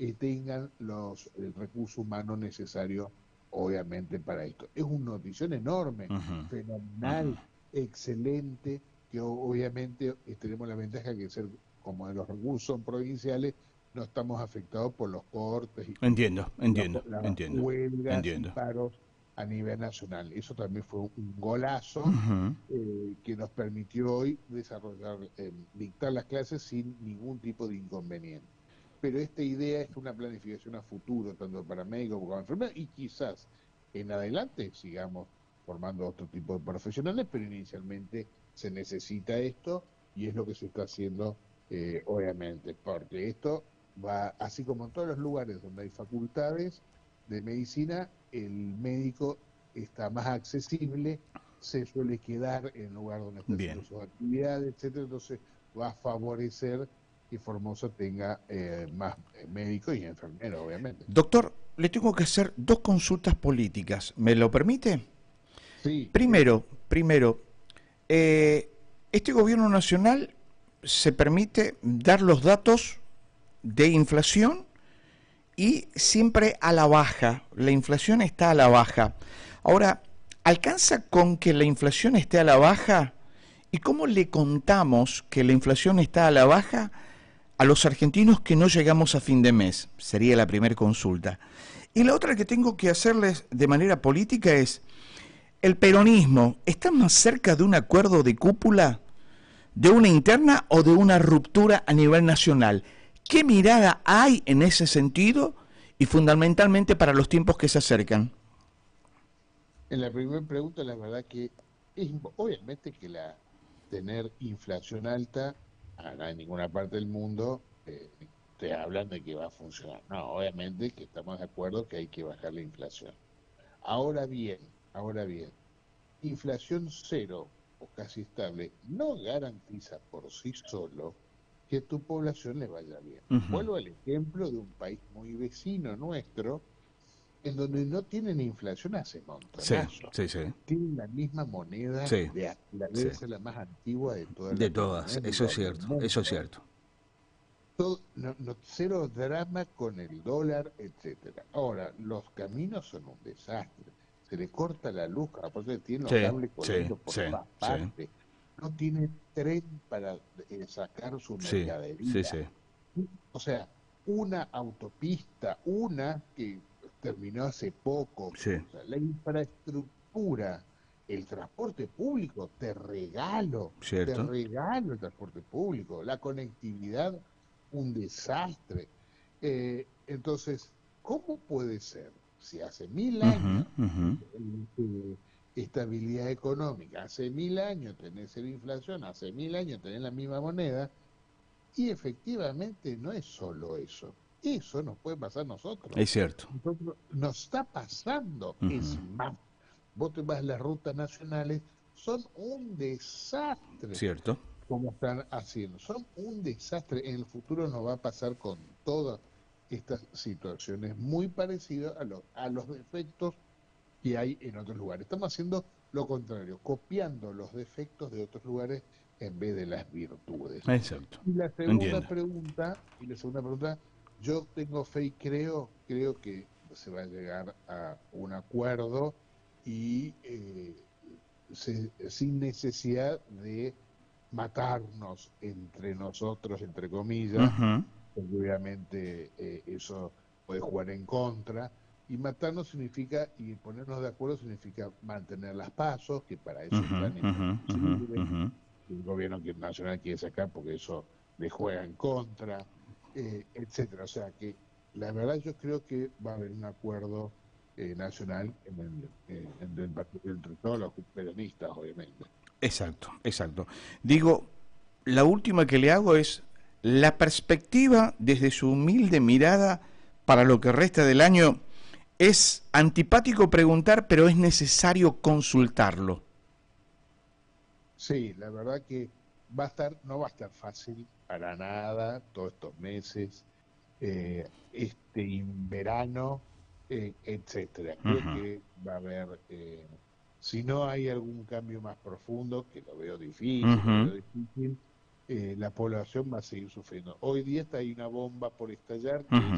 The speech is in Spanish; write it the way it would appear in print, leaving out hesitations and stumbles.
tengan el recurso humano necesario, obviamente, para esto. Es una notición enorme, Ujú, ujú. fenomenal, excelente, que obviamente tenemos la ventaja que ser como de los recursos son provinciales, no estamos afectados por los cortes Entiendo, y entiendo, las entiendo, huelgas y entiendo. paros a nivel nacional. Eso también fue un golazo Ujú. que nos permitió hoy desarrollar, dictar las clases sin ningún tipo de inconveniente. Pero esta idea es una planificación a futuro, tanto para médicos como para enfermeros, y quizás en adelante sigamos formando otro tipo de profesionales, pero inicialmente se necesita esto y es lo que se está haciendo, obviamente, porque esto va, así como en todos los lugares donde hay facultades de medicina, el médico está más accesible, se suele quedar en el lugar donde está haciendo Bien. sus actividades, etcétera, entonces va a favorecer que Formosa tenga más médicos y enfermeros, obviamente. Doctor, le tengo que hacer dos consultas políticas. ¿Me lo permite? Sí, Primero, este gobierno nacional se permite dar los datos de inflación y siempre a la baja. La inflación está a la baja. Ahora, ¿alcanza con que la inflación esté a la baja? ¿Y cómo le contamos que la inflación está a la baja a los argentinos que no llegamos a fin de mes? Sería la primera consulta. Y la otra que tengo que hacerles de manera política es, ¿el peronismo está más cerca de un acuerdo de cúpula, de una interna o de una ruptura a nivel nacional? ¿Qué mirada hay en ese sentido y fundamentalmente para los tiempos que se acercan? en la primera pregunta, la verdad que obviamente que tener inflación alta, no hay ninguna parte del mundo te hablan de que va a funcionar. No, obviamente que estamos de acuerdo que hay que bajar la inflación. Ahora bien, inflación cero o casi estable no garantiza por sí solo que a tu población le vaya bien. Uh -huh. Vuelvo al ejemplo de un país muy vecino nuestro, en donde no tienen inflación hace Sí, montonazo. sí, sí, Tienen la misma moneda sí, sí. debe ser la más antigua de toda De todas, eso es Latinoamérica, del cierto, eso es mundo. cierto. Cero drama con el dólar, etcétera. Ahora, los caminos son un desastre. Se le corta la luz, aparte tienen los Sí, cables sí, colgando por sí, todas sí, partes. No tienen tren para sacar su sí, sí, mercadería. sí, O sea, una autopista, una que terminó hace poco, sí, o sea, la infraestructura, el transporte público, te cierto. regalo el transporte público, la conectividad, un desastre. Entonces, ¿cómo puede ser si hace mil Uh -huh, años uh -huh. estabilidad económica, hace 1000 años tenés la inflación, hace 1000 años tenés la misma moneda? Y efectivamente no es solo eso. Eso nos puede pasar a nosotros. Es cierto. Nos está pasando. Uh Es -huh. más, vos te vas a las rutas nacionales, son un desastre Cierto. como están haciendo. Son un desastre. En el futuro nos va a pasar con todas estas situaciones muy parecidas a los defectos que hay en otros lugares. Estamos haciendo lo contrario, copiando los defectos de otros lugares en vez de las virtudes. Exacto. Y Entiendo. la segunda pregunta, yo tengo fe y creo que se va a llegar a un acuerdo y sin necesidad de matarnos entre nosotros, entre Uh comillas, -huh. porque obviamente eso puede jugar en contra. Y matarnos significa, y ponernos de acuerdo significa mantener las pasos, que para Uh eso -huh. están y Uh para -huh. eso Uh -huh. Uh sirven. -huh. El gobierno nacional quiere sacar porque eso le juega en contra, etcétera. O sea que la verdad yo creo que va a haber un acuerdo nacional entre todos los peronistas, obviamente. Exacto, exacto. Digo, la última que le hago es la perspectiva desde su humilde mirada para lo que resta del año. Es antipático preguntar, pero es necesario consultarlo. Sí, la verdad que no va a estar fácil para nada todos estos meses, verano, etcétera. Uh Creo -huh. que va a haber, si no hay algún cambio más profundo, que Uh lo -huh. veo difícil, la población va a seguir sufriendo. Hoy día está hay una bomba por estallar Uh que -huh.